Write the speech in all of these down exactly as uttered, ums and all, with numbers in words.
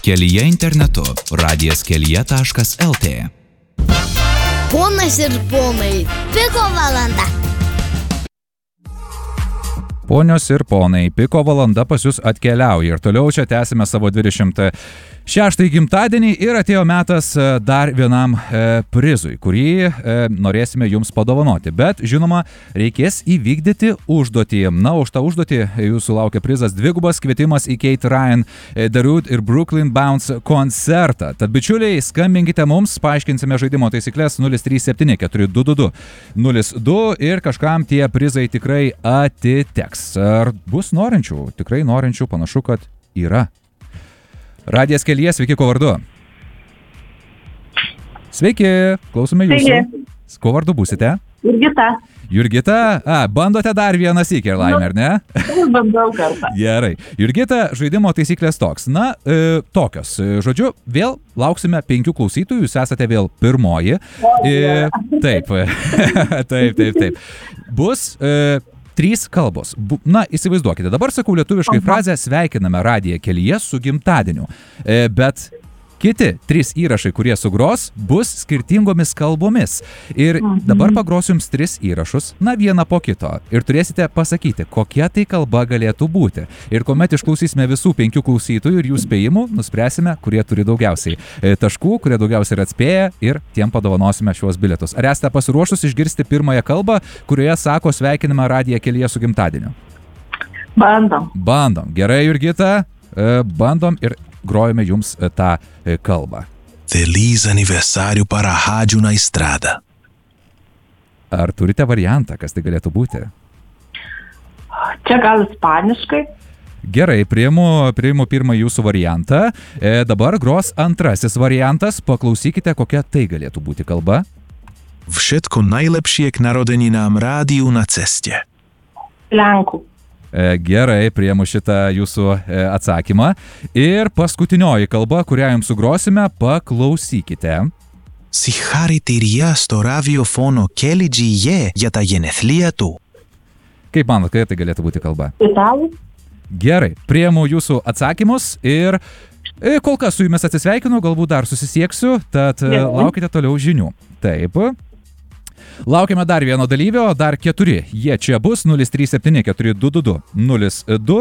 Kelyje internetu radijas kelyje taškas el tė. Ponas ir ponai, piko valanda. Ponios ir ponai, piko valanda pas jūs atkeliauja ir toliau čia tęsime savo dvidešimt šeštąjį gimtadienį ir atėjo metas dar vienam e, prizui, kurį e, norėsime jums padovanoti. Bet, žinoma, reikės įvykdyti užduotį. Na, už tą užduotį jūsų laukia prizas dvigubas kvietimas į Kate Ryan, The Root ir Brooklyn Bounce koncertą. Tad, bičiuliai, skambinkite mums, paaiškinsime žaidimo taisyklės nulis trys septyni keturi du du du nulis du ir kažkam tie prizai tikrai atiteks. Ar bus norinčių? Tikrai norinčių, panašu, kad yra. Radijas Kelyje, sveiki, ko vardu? Sveiki, klausome jūsų. Sveiki. Ko vardu būsite? Jurgita. Jurgita, a, bandote dar vieną sykį, ar laimė, ar ne? Bandau kartą. Gerai. Jurgita, žaidimo taisyklės toks. Na, e, tokios. Žodžiu, vėl lauksime penkių klausytojų, jūs esate vėl pirmoji. E, taip, taip, taip, taip. Bus... E, Trys kalbos. Na, įsivaizduokite, dabar sakau lietuviškai frazę sveikiname Radiją Kelyje su gimtadieniu. E, bet kiti trys įrašai, kurie sugros, bus skirtingomis kalbomis. Ir dabar pagrosiu jums tris įrašus, na vieną po kito. Ir turėsite pasakyti, kokia tai kalba galėtų būti. Ir kuomet išklausysime visų penkių klausytojų ir jų spėjimų, nuspręsime, kurie turi daugiausiai taškų, kurie daugiausiai yra atspėję ir tiem padovanosime šiuos bilietus. Ar esate pasiruošus išgirsti pirmąją kalbą, kurioje sako sveikiname Radiją Kelyje su gimtadieniu? Bandom. Bandom. Gerai, Jurgita, bandom ir grojame jums tą kalbą. Feliz aniversário para a Rádio na Estrada. Ar turite variantą, kas tai galėtų būti? Čia gal ispaniškai. Gerai, priimu, priimu pirmą jūsų variantą. E, dabar gros antrasis variantas. Paklausykite, kokia tai galėtų būti kalba. Všetko najlepšie k narodeninám rádiu na ceste. Lenkų. Gerai, priimu šitą jūsų atsakymą. Ir paskutinioji kalba, kurią jums sugrosime, paklausykite. Συγχαρητήρια στο ραδιοφόνο Kelly τζι ι για τα γενεθλία του. Kaip manot, kokia tai galėtų būti kalba? Italų. Gerai, priimu jūsų atsakymus ir kol kas su jumis atsisveikinu, galbūt dar susisieksiu, tad Gerai. Laukite toliau žinių. Taip. Laukiame dar vieno dalyvio, dar keturi. Jie čia bus nulis trys septyni keturi du du du nulis du.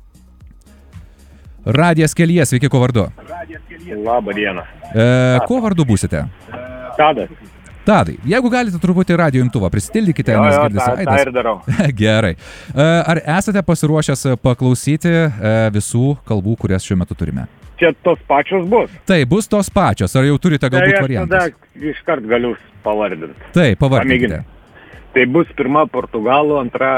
Radijas Kelyje, sveiki, ko vardu? Labą dieną. E, ko vardu būsite? Tadas. Tadai, jeigu galite truputį radijo imtuvą, prisitildykite, Jo, nes jo, girdisi tą, aidas. tą ir darau. Gerai. E, ar esate pasiruošęs paklausyti e, visų kalbų, kurias šiuo metu turime? Čia tos pačios bus. Tai bus tos pačios, ar jau turite galbūt tai variantus? Tada iškart galiu pavardinti. Tai, pavardinkite. Tai bus pirma portugalų, antra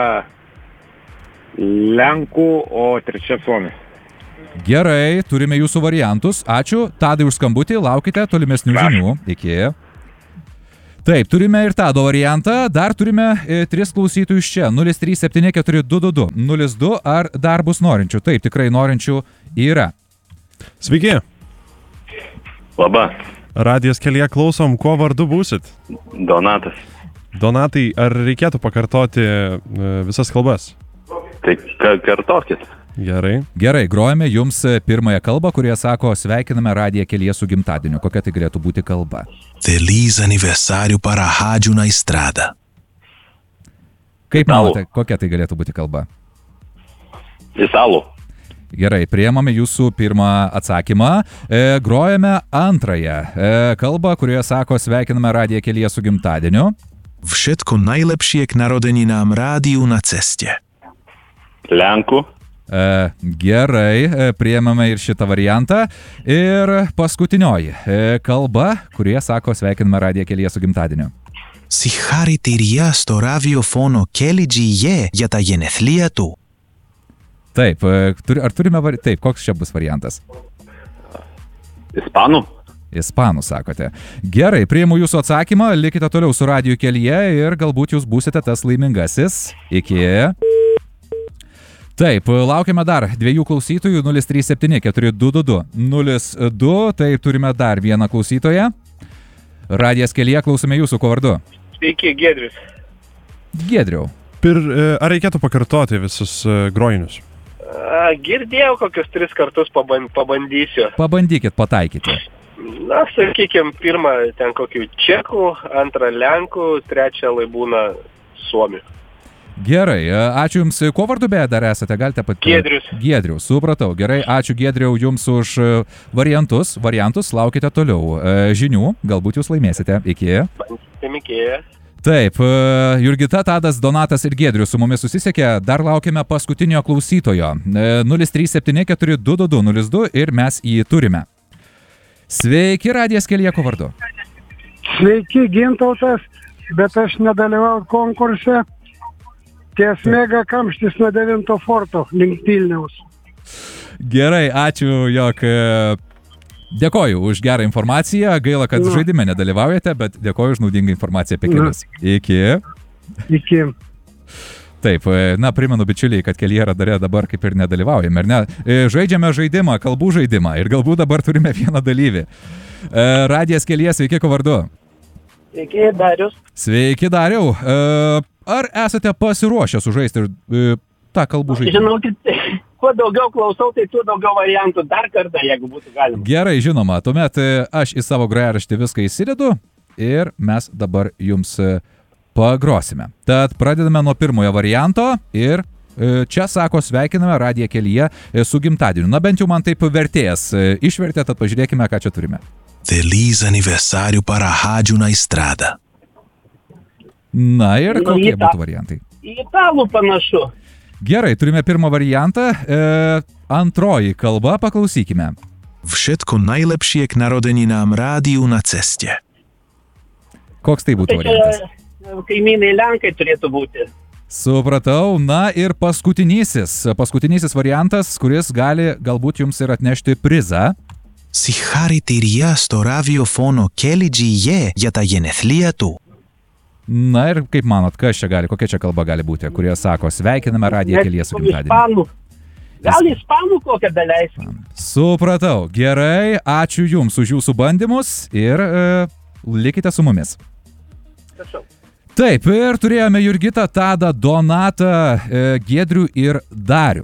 lenkų, o trečia suomi. Gerai, turime jūsų variantus. Ačiū, Tadai, už skambutį, laukite tolimesnių žinių. Iki. Taip, turime ir Tado variantą. Dar turime e, tris klausytojus čia. nulis trys septyni keturi du du du nulis du. Ar dar bus norinčių? Taip, tikrai norinčių yra. Sveiki. Labą. Radijas Kelyje klausom, kuo vardu būsit? Donatas. Donatai, ar reikėtų pakartoti visas kalbas? Tai kartokit. Gerai. Gerai, grojame jums pirmąją kalbą, kurie sako sveikiname Radiją Kelyje su gimtadieniu. Kokia tai galėtų būti kalba? Feliz aniversário para a Rádio na Estrada. Kaip manote, kokia tai galėtų būti kalba? Italų. Gerai, priėmame jūsų pirmą atsakymą. E, grojame antrąją e, kalbą, kurioje sako sveikiname Radiją Kelyje su gimtadieniu. Všetko najlepšie k narodeninám rádiu na ceste. Lenkų. E, gerai, e, priėmame ir šitą variantą. Ir paskutinioji e, kalba, kurioje sako sveikiname Radiją Kelyje su gimtadieniu. Συγχαρητήρια στο ραδιοφόνο Kelly τζι ι για τα γενεθλία του. Taip, ar turime, var... taip, koks čia bus variantas? Ispanų. Ispanų, sakote. Gerai, priimu jūsų atsakymą, likite toliau su Radiju Kelyje ir galbūt jūs būsite tas laimingasis. Iki. Taip, laukiame dar dviejų klausytojų, nulis trys septyni keturi du du du nulis du, tai turime dar vieną klausytoją. Radijas Kelyje, klausome jūsų, ko vardu? Sveiki, Giedrius. Giedriau. Pir, ar reikėtų pakartoti visus grojinius? A, girdėjau kokius tris kartus paban- pabandysiu. Pabandykit pataikyti. Na, sakykime, pirmą ten kokių čekų, antrą lenkų, trečią laibūną suomių. Gerai, ačiū Jums. Kuo vardu beje dar esate? Galite pat... Giedrius. Giedrius, supratau. Gerai, ačiū Giedriau Jums už variantus. Variantus laukite toliau žinių. Galbūt Jūs laimėsite. Iki. Iki. Taip, Jurgita, Tadas, Donatas ir Giedrius su mumis susisiekė. Dar laukiame paskutinio klausytojo. nulis trys septyni keturi du du du nulis du ir mes jį turime. Sveiki, Radijas kelyje, kuo vardu? Sveiki, Gintautas, bet aš nedalyvau konkurse. Ties mega kamštis nuo devinto forto link Vilniaus. Gerai, ačiū, jog dėkoju už gerą informaciją. Gaila, kad Na. žaidime nedalyvaujate, bet dėkoju už naudingą informaciją apie kelius. Iki. Iki. Taip, na, primenu bičiuliai, kad kelyje radare dabar kaip ir nedalyvaujame, ar ne? Žaidžiame žaidimą, kalbų žaidimą ir galbūt dabar turime vieną dalyvį. Radijas kelyje, sveiki, kuo vardu? Sveiki, Darius. Sveiki, Dariau. Ar esate pasiruošę sužaisti tą kalbų žaidimą? Žinokit, kuo daugiau klausau, tai tuo daugiau variantų. Dar kartą, jeigu būtų galima. Gerai, žinoma, tuomet aš į savo grojaraštį viską įsidedu ir mes dabar jums pagrosime. Tad pradedame nuo pirmojo varianto ir čia sako sveikiname Radiją kelyje su gimtadieniu. Na bent jau man taip vertėjas išvertė, tad pažiūrėkime, ką čia turime. Feliz aniversário para a Rádio na Estrada. Na ir Nu, kokie į tą- būtų variantai? Į italų panašu. Gerai, turime pirmą variantą. E, antroji kalba, paklausykime. Všetko najlepšie k narodeninám rádiu na ceste. Koks tai būtų Tai variantas? čia kaimynai Lenkai turėtų būti. Supratau. Na ir paskutinysis, paskutinysis variantas, kuris gali galbūt jums ir atnešti prizą. Συγχαρητήρια στο ραδιοφόνο Κέλιτζι Γε για τα γενεθλία του. Na ir kaip manot, kas čia gali, kokia čia kalba gali būti, kurie sako sveikiname Radiją kelyje su gimtadieniu. Ispanų. Gal ispanų kokią daleiskim? Supratau. Gerai, ačiū Jums už Jūsų bandymus ir e, likite su mumis. Prašau. Taip, ir turėjome Jurgitą, Tadą, Donatą, e, Giedrių ir Darių.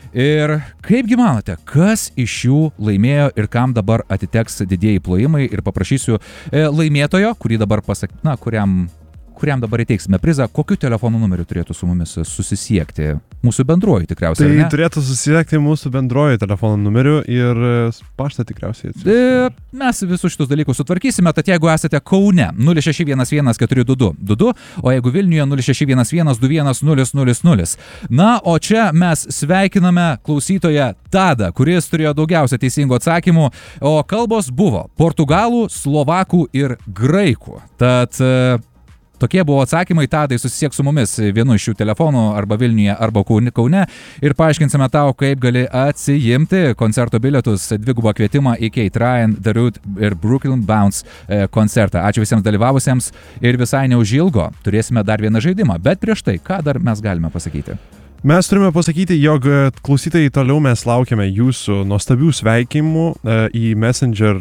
Ir kaipgi manote, kas iš jų laimėjo ir kam dabar atiteks didieji plojimai ir paprašysiu e, laimėtojo, kurį dabar pasak, na, kuriam, kuriam dabar įteiksime prizą, kokiu telefonų numeriu turėtų su mumis susisiekti. Mūsų bendruoju tikriausiai. Tai ar ne? turėtų susisiekti mūsų bendroju telefono numeriu ir paštą tikriausiai atsiųsti. E, mes visus šitus dalykus sutvarkysime, tad jeigu esate Kaune nulis šeši vienas vienas keturi du du du du, o jeigu Vilniuje nulis šeši vienas vienas du vienas nulis nulis nulis. Na, o čia mes sveikiname klausytoją Tadą, kuris turėjo daugiausia teisingų atsakymų, o kalbos buvo portugalų, slovakų ir graikų. Tad e, tokie buvo atsakymai. Tadai, susisiek su mumis vienu iš šių telefonų arba Vilniuje, arba Kaune ir paaiškinsime tau, kaip gali atsijimti koncerto bilietus, dvigubą kvietimą į Kate Ryan, The Root ir Brooklyn Bounce koncertą. Ačiū visiems dalyvavusiems ir visai neužilgo turėsime dar vieną žaidimą. Bet prieš tai, ką dar mes galime pasakyti? Mes turime pasakyti, jog klausytojai toliau mes laukiame jūsų nuostabių sveikimų į Messenger,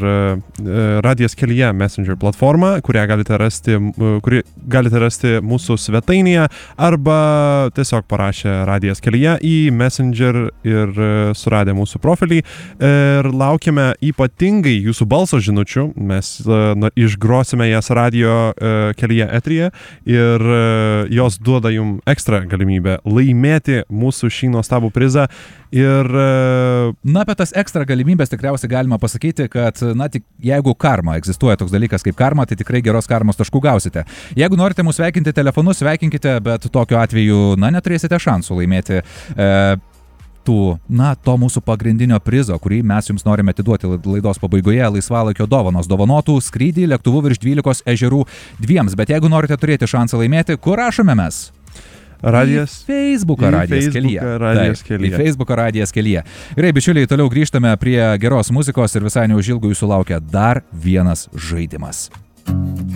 Radijas kelyje Messenger platformą, kurią galite rasti, kuri galite rasti mūsų svetainėje arba tiesiog parašę Radijas kelyje į Messenger ir suradę mūsų profilį. Ir laukiame ypatingai jūsų balso žinučių. Mes na, išgrosime jas Radijo kelyje eteryje ir jos duoda jums ekstra galimybę laimėti mūsų šį nuostabų prizą ir... Na, apie tas ekstra galimybės tikriausiai galima pasakyti, kad, na, tik jeigu karma, egzistuoja toks dalykas kaip karma, tai tikrai geros karmos taškų gausite. Jeigu norite mūsų sveikinti telefonu, sveikinkite, bet tokiu atveju, na, neturėsite šansų laimėti e, tų, na, to mūsų pagrindinio prizo, kurį mes jums norime atiduoti laidos pabaigoje, laisvalaikio dovanos. Dovanotų skrydį lėktuvu virš dvylikos ežerų dviems. Bet jeigu norite turėti šansą laimėti, kur rašome mes? Radijas. Į Facebooką Radijas kelyje. Radijas kelyje. Į Facebooką Radijas kelyje. Gerai, bičiuliai, toliau grįžtame prie geros muzikos ir visai neužilgo jūsų laukia dar vienas žaidimas.